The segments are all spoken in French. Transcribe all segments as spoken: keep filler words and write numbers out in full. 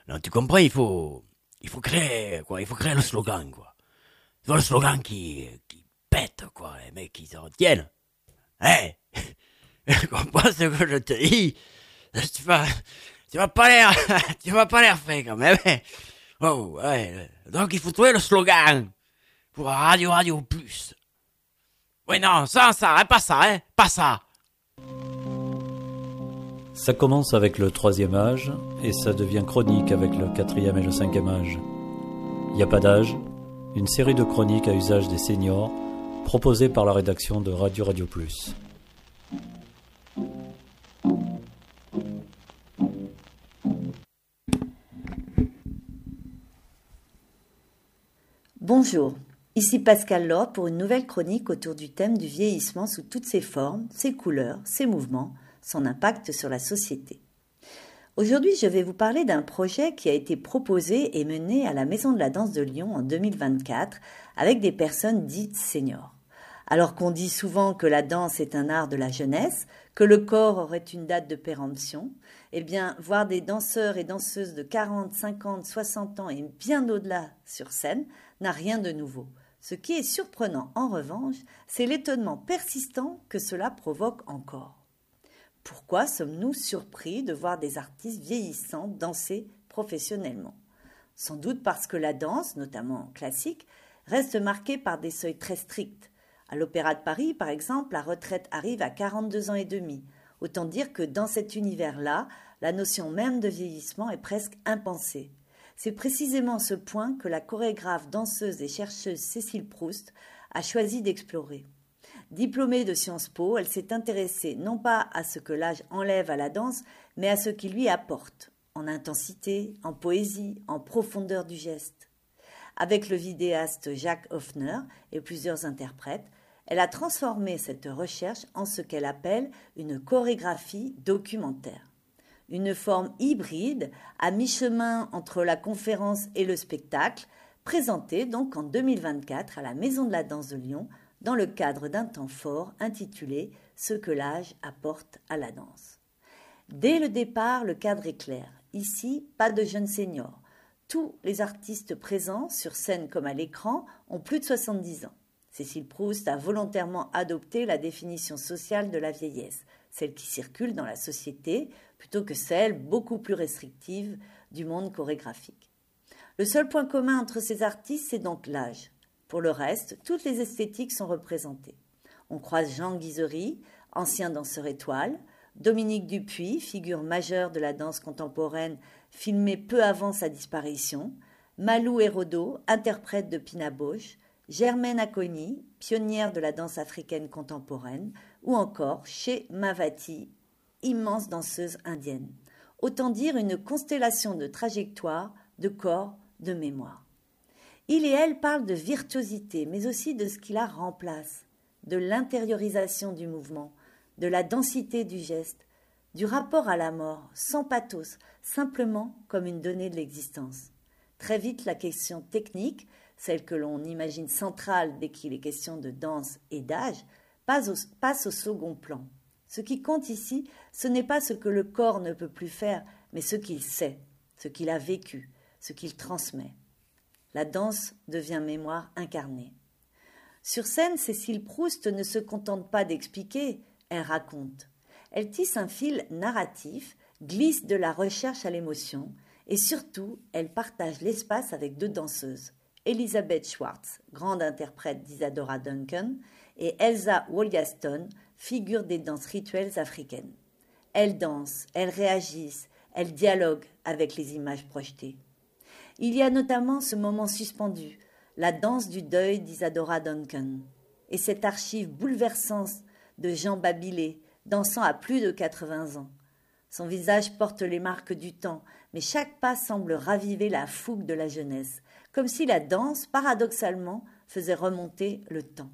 Non, tu comprends, il faut, il faut créer, quoi, il faut créer le slogan, quoi. Il faut le slogan qui, qui pète, quoi, les mecs qui se retiennent. Hein? Tu comprends ce que je te dis? Tu vas, tu vas pas l'air, tu vas pas l'air fait, quand même. Oh, ouais. Donc, il faut trouver le slogan pour Radio Radio Plus. Oui, non, ça, ça, hein, pas ça, hein, pas ça. Ça commence avec le troisième âge et ça devient chronique avec le quatrième et le cinquième âge. Il n'y a pas d'âge, une série de chroniques à usage des seniors proposées par la rédaction de Radio Radio Plus. Bonjour, ici Pascal Lord pour une nouvelle chronique autour du thème du vieillissement sous toutes ses formes, ses couleurs, ses mouvements, son impact sur la société. Aujourd'hui, je vais vous parler d'un projet qui a été proposé et mené à la Maison de la Danse de Lyon en deux mille vingt-quatre avec des personnes dites seniors. Alors qu'on dit souvent que la danse est un art de la jeunesse, que le corps aurait une date de péremption, eh bien, voir des danseurs et danseuses de quarante, cinquante, soixante ans et bien au-delà sur scène n'a rien de nouveau. Ce qui est surprenant, en revanche, c'est l'étonnement persistant que cela provoque encore. Pourquoi sommes-nous surpris de voir des artistes vieillissants danser professionnellement? Sans doute parce que la danse, notamment classique, reste marquée par des seuils très stricts. À l'Opéra de Paris, par exemple, la retraite arrive à quarante-deux ans et demi. Autant dire que dans cet univers-là, la notion même de vieillissement est presque impensée. C'est précisément ce point que la chorégraphe, danseuse et chercheuse Cécile Proust a choisi d'explorer. Diplômée de Sciences Po, elle s'est intéressée non pas à ce que l'âge enlève à la danse, mais à ce qu'il lui apporte, en intensité, en poésie, en profondeur du geste. Avec le vidéaste Jacques Hoffner et plusieurs interprètes, elle a transformé cette recherche en ce qu'elle appelle une chorégraphie documentaire. Une forme hybride, à mi-chemin entre la conférence et le spectacle, présentée donc en deux mille vingt-quatre à la Maison de la Danse de Lyon, dans le cadre d'un temps fort intitulé « Ce que l'âge apporte à la danse ». Dès le départ, le cadre est clair. Ici, pas de jeunes seniors. Tous les artistes présents, sur scène comme à l'écran, ont plus de soixante-dix ans. Cécile Proust a volontairement adopté la définition sociale de la vieillesse, celle qui circule dans la société, plutôt que celle beaucoup plus restrictive du monde chorégraphique. Le seul point commun entre ces artistes, c'est donc l'âge. Pour le reste, toutes les esthétiques sont représentées. On croise Jean Guizery, ancien danseur étoile, Dominique Dupuis, figure majeure de la danse contemporaine, filmée peu avant sa disparition, Malou Hérodo, interprète de Pina Bausch, Germaine Acogny, pionnière de la danse africaine contemporaine, ou encore Shea Mawati, immense danseuse indienne. Autant dire une constellation de trajectoires, de corps, de mémoire. Il et elle parlent de virtuosité, mais aussi de ce qui la remplace, de l'intériorisation du mouvement, de la densité du geste, du rapport à la mort, sans pathos, simplement comme une donnée de l'existence. Très vite, la question technique, celle que l'on imagine centrale dès qu'il est question de danse et d'âge, passe au, passe au second plan. Ce qui compte ici, ce n'est pas ce que le corps ne peut plus faire, mais ce qu'il sait, ce qu'il a vécu, ce qu'il transmet. La danse devient mémoire incarnée. Sur scène, Cécile Proust ne se contente pas d'expliquer, elle raconte. Elle tisse un fil narratif, glisse de la recherche à l'émotion, et surtout, elle partage l'espace avec deux danseuses, Elisabeth Schwartz, grande interprète d'Isadora Duncan, et Elsa Wollaston, figure des danses rituelles africaines. Elles dansent, elles réagissent, elles dialoguent avec les images projetées. Il y a notamment ce moment suspendu, la danse du deuil d'Isadora Duncan, et cette archive bouleversante de Jean Babilé, dansant à plus de quatre-vingts ans. Son visage porte les marques du temps, mais chaque pas semble raviver la fougue de la jeunesse, comme si la danse, paradoxalement, faisait remonter le temps.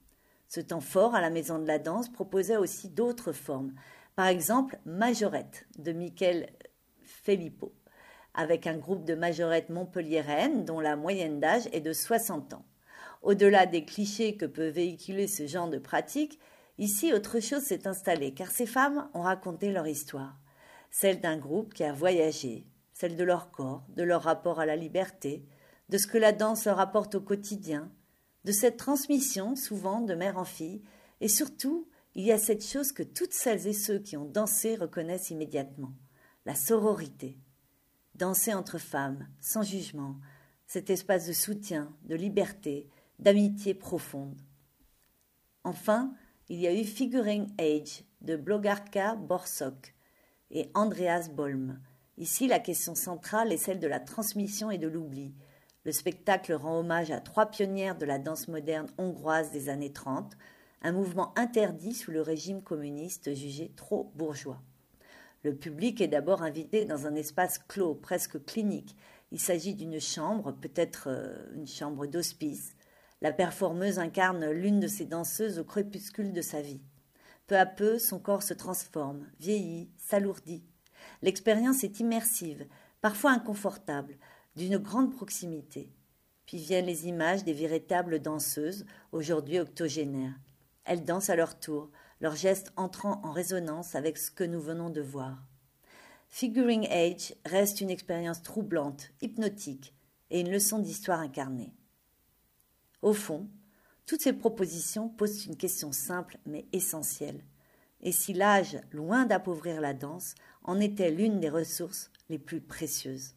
Ce temps fort à la Maison de la Danse proposait aussi d'autres formes, par exemple Majorette de Michael Filippo, avec un groupe de majorettes montpelliéraines dont la moyenne d'âge est de soixante ans. Au-delà des clichés que peut véhiculer ce genre de pratique, ici autre chose s'est installé, car ces femmes ont raconté leur histoire, celle d'un groupe qui a voyagé, celle de leur corps, de leur rapport à la liberté, de ce que la danse leur apporte au quotidien, de cette transmission, souvent de mère en fille, et surtout, il y a cette chose que toutes celles et ceux qui ont dansé reconnaissent immédiatement, la sororité. Danser entre femmes, sans jugement, cet espace de soutien, de liberté, d'amitié profonde. Enfin, il y a eu Figuring Age de Blogarka Borsok et Andreas Bolm. Ici, la question centrale est celle de la transmission et de l'oubli. Le spectacle rend hommage à trois pionnières de la danse moderne hongroise des années trente, un mouvement interdit sous le régime communiste jugé trop bourgeois. Le public est d'abord invité dans un espace clos, presque clinique. Il s'agit d'une chambre, peut-être une chambre d'hospice. La performeuse incarne l'une de ces danseuses au crépuscule de sa vie. Peu à peu, son corps se transforme, vieillit, s'alourdit. L'expérience est immersive, parfois inconfortable, d'une grande proximité. Puis viennent les images des véritables danseuses, aujourd'hui octogénaires. Elles dansent à leur tour, leurs gestes entrant en résonance avec ce que nous venons de voir. Figuring Age reste une expérience troublante, hypnotique et une leçon d'histoire incarnée. Au fond, toutes ces propositions posent une question simple mais essentielle. Et si l'âge, loin d'appauvrir la danse, en était l'une des ressources les plus précieuses?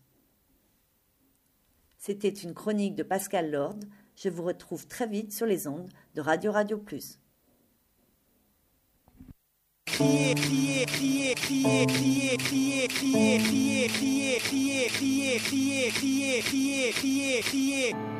C'était une chronique de Pascal Lord. Je vous retrouve très vite sur les ondes de Radio Radio Plus. Crier, crier, crier, crier, crier, crier, crier, crier, crier, crier, crier, crier, crier, crier, crier, crier.